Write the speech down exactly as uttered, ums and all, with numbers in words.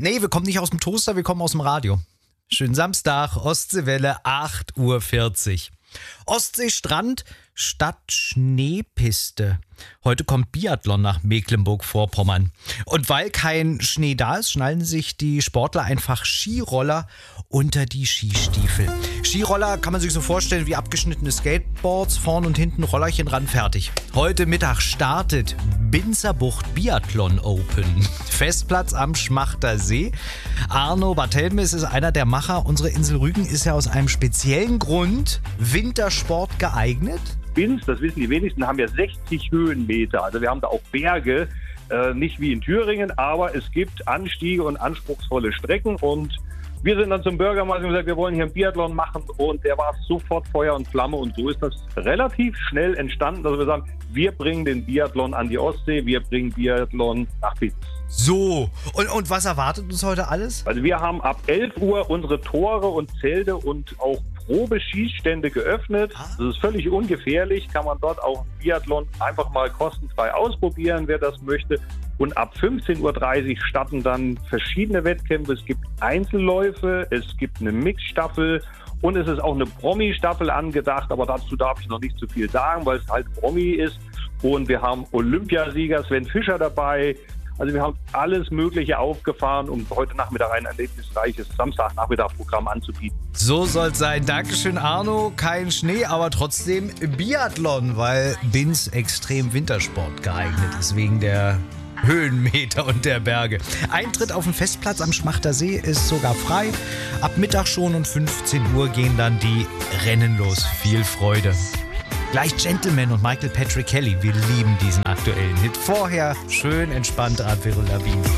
Nee, wir kommen nicht aus dem Toaster, wir kommen aus dem Radio. Schönen Samstag, Ostseewelle, acht Uhr vierzig. Ostseestrand statt Schneepiste. Heute kommt Biathlon nach Mecklenburg-Vorpommern. Und weil kein Schnee da ist, schnallen sich die Sportler einfach Skiroller unter die Skistiefel. Skiroller kann man sich so vorstellen wie abgeschnittene Skateboards, vorn und hinten Rollerchen ran, fertig. Heute Mittag startet Binzerbucht Biathlon Open. Festplatz am Schmachter See. Arno Barthelmes ist einer der Macher. Unsere Insel Rügen ist ja aus einem speziellen Grund Wintersport geeignet. Binz, das wissen die wenigsten, haben ja sechzig Höhenmeter. Also wir haben da auch Berge, äh, nicht wie in Thüringen, aber es gibt Anstiege und anspruchsvolle Strecken. Und wir sind dann zum Bürgermeister und gesagt, wir wollen hier einen Biathlon machen, und der war sofort Feuer und Flamme, und so ist das relativ schnell entstanden, dass wir sagen, wir bringen den Biathlon an die Ostsee, wir bringen Biathlon nach Binz. So, und, und was erwartet uns heute alles? Also wir haben ab elf Uhr unsere Tore und Zelte und auch Probeschießstände geöffnet. Das ist völlig ungefährlich, kann man dort auch Biathlon einfach mal kostenfrei ausprobieren, wer das möchte. Und ab fünfzehn Uhr dreißig starten dann verschiedene Wettkämpfe. Es gibt Einzelläufe, es gibt eine Mixstaffel und es ist auch eine Promi-Staffel angedacht. Aber dazu darf ich noch nicht zu viel sagen, weil es halt Promi ist. Und wir haben Olympiasieger Sven Fischer dabei. Also wir haben alles Mögliche aufgefahren, um heute Nachmittag ein erlebnisreiches Samstagnachmittag-Programm anzubieten. So soll es sein. Dankeschön, Arno. Kein Schnee, aber trotzdem Biathlon, weil Binz extrem Wintersport geeignet ist, wegen der Höhenmeter und der Berge. Eintritt auf den Festplatz am Schmachter See ist sogar frei. Ab Mittag schon und fünfzehn Uhr gehen dann die Rennen los. Viel Freude. Gleich Gentleman und Michael Patrick Kelly. Wir lieben diesen aktuellen Hit. Vorher schön entspannt Avril Lavigne.